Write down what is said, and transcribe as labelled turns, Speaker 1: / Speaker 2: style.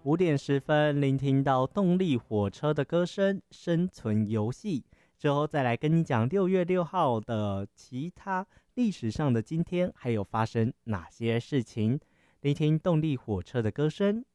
Speaker 1: 5点10分，聆听到动力火车的歌声，生存游戏。之后再来跟你讲6月6号的其他历史上的今天，还有发生哪些事情。聆听动力火车的歌声，